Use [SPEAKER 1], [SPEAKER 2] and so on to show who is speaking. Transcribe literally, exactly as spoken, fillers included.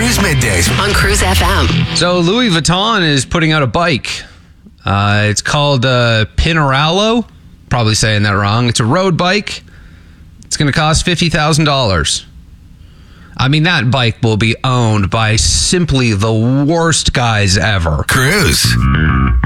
[SPEAKER 1] Cruise Middays
[SPEAKER 2] on Cruise F M.
[SPEAKER 3] So Louis Vuitton is putting out a bike. Uh, it's called uh, Pinarello. Probably saying that wrong. It's a road bike. It's going to cost fifty thousand dollars. I mean, that bike will be owned by simply the worst guys ever.
[SPEAKER 1] Cruise.